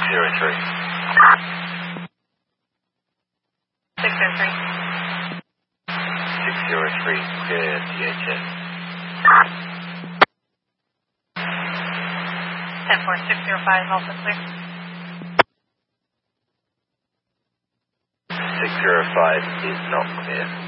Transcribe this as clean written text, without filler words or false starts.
603. 603, clear DHS. 10605, also clear. 605 is not clear.